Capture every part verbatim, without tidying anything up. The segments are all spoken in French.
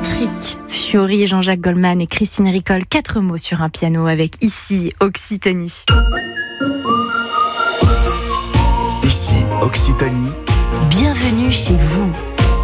Patrick Fiori, Jean-Jacques Goldman et Christine Ricol. Quatre mots sur un piano avec Ici Occitanie. Ici Occitanie. Bienvenue chez vous.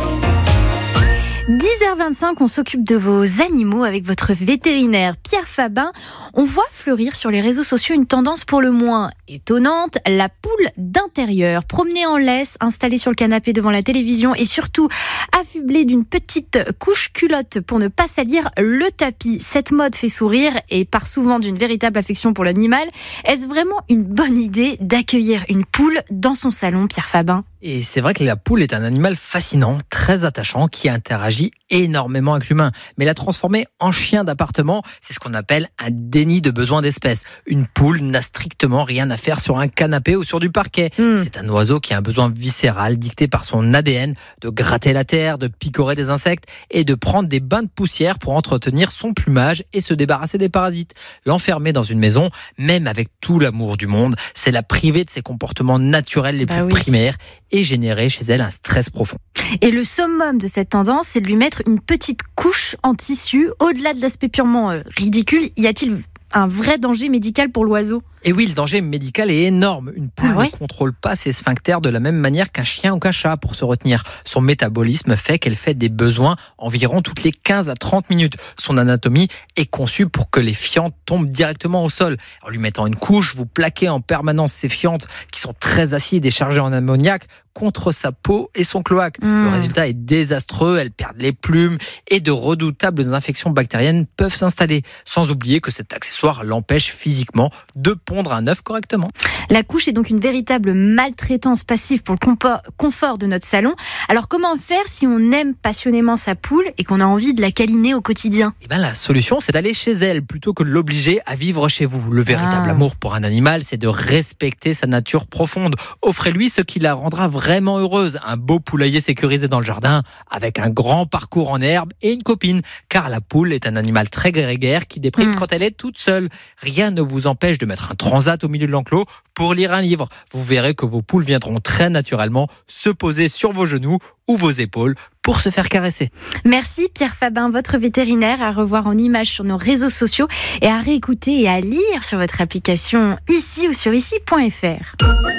dix heures vingt-cinq, on s'occupe de vos animaux avec votre vétérinaire Pierre Fabin. On voit fleurir sur les réseaux sociaux une tendance pour le moins étonnante, la poule d'intérieur. Promenée en laisse, installée sur le canapé devant la télévision et surtout affublée d'une petite couche culotte pour ne pas salir le tapis. Cette mode fait sourire et part souvent d'une véritable affection pour l'animal. Est-ce vraiment une bonne idée d'accueillir une poule dans son salon, Pierre Fabin ? Et c'est vrai que la poule est un animal fascinant, très attachant, qui interagit énormément avec l'humain. Mais la transformer en chien d'appartement, c'est ce qu'on appelle un déni de besoin d'espèce. Une poule n'a strictement rien à faire sur un canapé ou sur du parquet. Mmh. C'est un oiseau qui a un besoin viscéral, dicté par son A D N, de gratter la terre, de picorer des insectes et de prendre des bains de poussière pour entretenir son plumage et se débarrasser des parasites. L'enfermer dans une maison, même avec tout l'amour du monde, c'est la priver de ses comportements naturels les bah plus oui. primaires et générer chez elle un stress profond. Et le summum de cette tendance, c'est de lui mettre une petite couche en tissu. Au-delà de l'aspect purement euh, ridicule, y a-t-il un vrai danger médical pour l'oiseau ? Et oui, le danger médical est énorme. Une poule ah ouais ne contrôle pas ses sphincters de la même manière qu'un chien ou qu'un chat pour se retenir. Son métabolisme fait qu'elle fait des besoins environ toutes les quinze à trente minutes. Son anatomie est conçue pour que les fientes tombent directement au sol. En lui mettant une couche, vous plaquez en permanence ces fientes qui sont très acides et chargées en ammoniac contre sa peau et son cloaque. Mmh. Le résultat est désastreux, elles perdent les plumes et de redoutables infections bactériennes peuvent s'installer. Sans oublier que cet accessoire l'empêche physiquement de pondre un œuf correctement. La couche est donc une véritable maltraitance passive pour le confort de notre salon. Alors comment faire si on aime passionnément sa poule et qu'on a envie de la câliner au quotidien ? Eh ben, la solution, c'est d'aller chez elle plutôt que de l'obliger à vivre chez vous. Le véritable ah. amour pour un animal, c'est de respecter sa nature profonde. Offrez-lui ce qui la rendra vraiment heureuse. Un beau poulailler sécurisé dans le jardin avec un grand parcours en herbe et une copine. Car la poule est un animal très grégaire qui déprime mmh. quand elle est toute seule. Rien ne vous empêche de mettre un transat au milieu de l'enclos pour lire un livre. Vous verrez que vos poules viendront très naturellement se poser sur vos genoux ou vos épaules pour se faire caresser. Merci Pierre Fabin, votre vétérinaire, à revoir en images sur nos réseaux sociaux et à réécouter et à lire sur votre application ici ou sur ici point f r.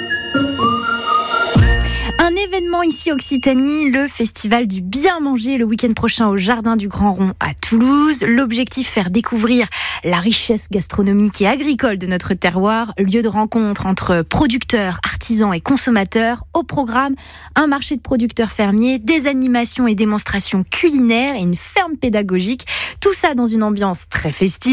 Un événement ici Occitanie, le festival du bien manger le week-end prochain au Jardin du Grand Rond à Toulouse. L'objectif, faire découvrir la richesse gastronomique et agricole de notre terroir, lieu de rencontre entre producteurs, artisans et consommateurs. Au programme, un marché de producteurs fermiers, des animations et démonstrations culinaires et une ferme pédagogique. Tout ça dans une ambiance très festive.